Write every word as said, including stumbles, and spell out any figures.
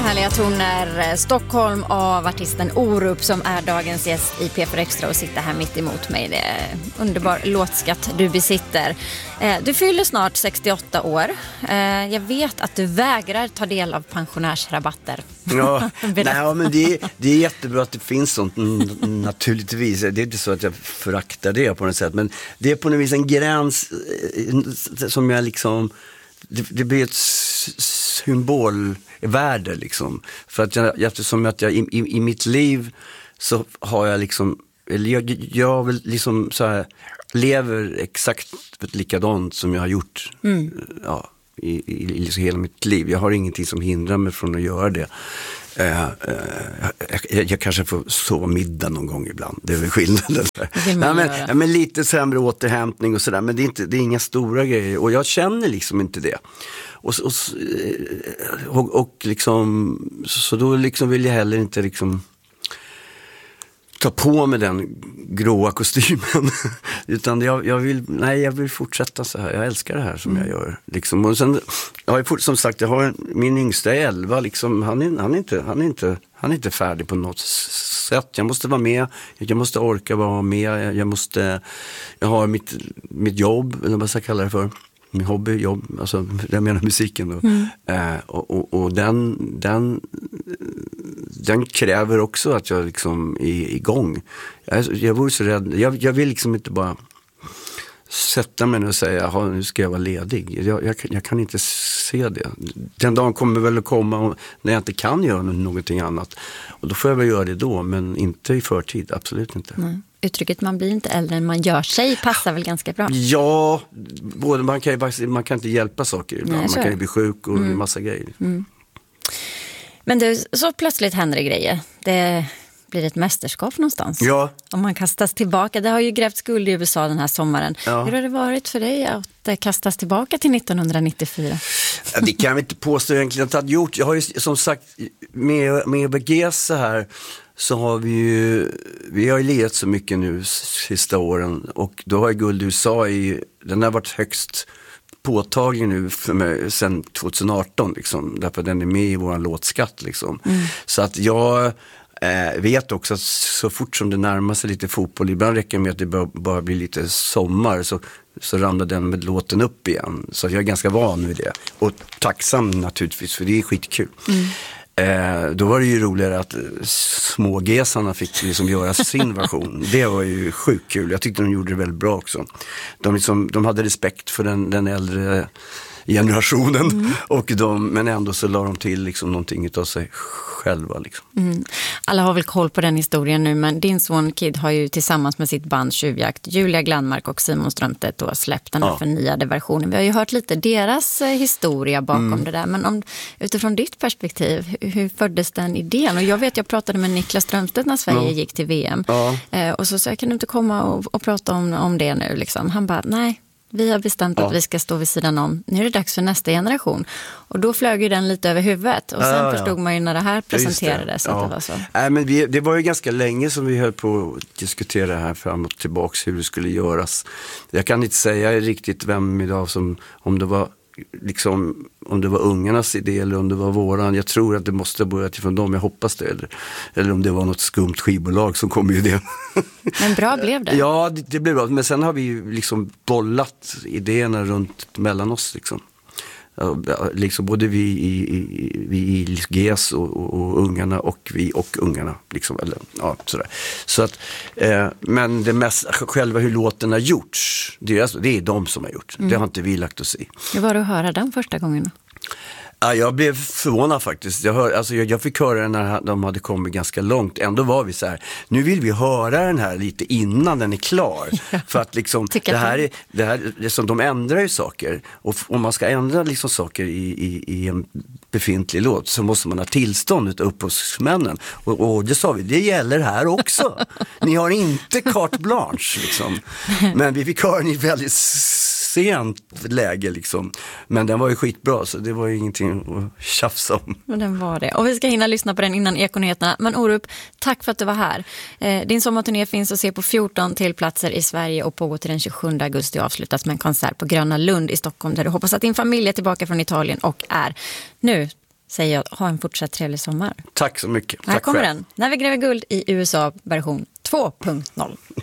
härliga toner. Stockholm av artisten Orup som är dagens gäst i P fyra Extra och sitter här mitt emot mig. Det är underbar låtskatt du besitter. Du fyller snart sextioåtta år. Jag vet att du vägrar ta del av pensionärsrabatter. Ja, nej, men det, det är jättebra att det finns sånt naturligtvis. Det är inte så att jag föraktar det på något sätt. Men det är på något vis en gräns som jag liksom... Det, det blir ett symbolvärde liksom. För att jag, eftersom att jag i, i, i mitt liv så har jag liksom, eller jag, jag vill liksom så här, lever exakt likadant som jag har gjort mm. ja, i, i, i liksom hela mitt liv. Jag har ingenting som hindrar mig från att göra det. Uh, uh, jag, jag kanske får sova middag någon gång ibland. Det är väl skillnaden. Nej, men, ja, men lite sämre återhämtning och sådär. Men det är, inte, det är inga stora grejer. Och jag känner liksom inte det. Och, och, och, och liksom så då liksom vill jag heller inte liksom ta på mig den gråa kostymen. Utan jag, jag vill nej, jag vill fortsätta så här. Jag älskar det här som mm. jag gör liksom. Och sen jag har som sagt jag har min yngsta är elva liksom, han är han är inte han är inte han är inte färdig på något sätt. Jag måste vara med. Jag måste orka vara med. Jag, jag måste jag har mitt mitt jobb eller vad ska jag kalla det för? Min hobby, jobb, alltså jag menar musiken då. Mm. Eh, och, och, och den, den, den kräver också att jag liksom är igång. Jag, jag vore så rädd, jag, jag vill liksom inte bara sätta mig och säga, nu ska jag vara ledig. Jag, jag, jag kan inte se det. Den dagen kommer väl att komma när jag inte kan göra någonting annat. Och då får jag väl göra det då, men inte i förtid, absolut inte. Nej. Uttrycket man blir inte äldre än man gör sig passar väl ganska bra. Ja, både man kan, ju, man kan inte hjälpa saker ibland. Nej, man kan ju bli sjuk och mm. en massa grejer. Mm. Men du, så plötsligt händer det grejer. Det blir ett mästerskap någonstans. Ja. Om man kastas tillbaka. Det har ju grävt skuld i U S A den här sommaren. Ja. Hur har det varit för dig att kastas tillbaka till nittonhundranittiofyra? Ja, det kan jag inte påstå egentligen att jag har gjort. Jag har ju som sagt med, med B G S så här så har vi ju, vi har ju lirat så mycket nu sista åren och då har ju Guld i U S A i, den har varit högst påtaglig nu för mig sedan tjugoarton liksom, därför den är med i våran låtskatt liksom. Mm. Så att jag eh, vet också att så fort som det närmar sig lite fotboll, ibland räcker med att det bara, bara blir lite sommar så, så ramlar den med låten upp igen. Så jag är ganska van vid det och tacksam naturligtvis för det är skitkul. Mm. Eh, då var det ju roligare att smågesarna fick liksom göra sin version. Det var ju sjukt kul. Jag tyckte de gjorde det väldigt bra också. De, liksom, de hade respekt för den, den äldre generationen mm. och de, men ändå så la de till liksom någonting utav sig själva liksom. Mm. Alla har väl koll på den historien nu, men din son Kid har ju tillsammans med sitt band Tjuvjakt, Julia Glandmark och Simon Strömstedt då släppt den här ja. förnyade versionen. Vi har ju hört lite deras historia bakom mm. det där, men om, utifrån ditt perspektiv, hur föddes den idén? Och jag vet, jag pratade med Niklas Strömstedt när Sverige ja. gick till V M ja. eh, och så sa jag, kan du inte komma och, och prata om, om det nu liksom? Han bara, nej. Vi har bestämt ja. att vi ska stå vid sidan om. Nu är det dags för nästa generation. Och då flög ju den lite över huvudet. Och sen ja, ja. förstod man ju när det här presenterades. Ja, att det var så. Nej, men vi, det var ju ganska länge som vi höll på att diskutera det här fram och tillbaks hur det skulle göras. Jag kan inte säga riktigt vem idag som, om det var liksom, om det var ungarnas idé eller om det var våran. Jag tror att det måste ha börjat ifrån dem, jag hoppas det. Eller, eller om det var något skumt skivbolag som kom ju det. Men bra blev det. Ja, det, det blev bra. Men sen har vi ju liksom bollat idéerna runt mellan oss liksom. Ja, liksom både vi i, i, vi i G S och, och, och ungarna och vi och ungarna liksom, eller, ja, sådär. Så att, eh, men det mest, själva hur låten har gjorts, det är, alltså, det är de som har gjort. Mm. Det har inte vi lagt oss i. Hur var det att höra den första gången? Ja, jag blev förvånad faktiskt. Jag, hör, alltså jag, jag fick höra den när de hade kommit ganska långt. Ändå var vi så här, nu vill vi höra den här lite innan den är klar. Ja. För att liksom, det här är, det här, liksom, de ändrar ju saker. Och om man ska ändra liksom saker i, i, i en befintlig låt så måste man ha tillstånd utav upphovsmännen. Och, och det sa vi, det gäller här också. Ni har inte carte blanche liksom. Men vi fick höra den i väldigt sent läge liksom. Men den var ju skitbra så det var ju ingenting att tjafsa om. Men den var det. Och vi ska hinna lyssna på den innan Ekonyheterna. Men Orup, tack för att du var här. Eh, din sommarturné finns att se på fjorton till platser i Sverige och pågår till den tjugosjunde augusti och avslutas med en konsert på Gröna Lund i Stockholm där du hoppas att din familj är tillbaka från Italien och är. Nu säger jag ha en fortsatt trevlig sommar. Tack så mycket. Här Tack kommer själv. den. När vi gräver guld i U S A version två punkt noll.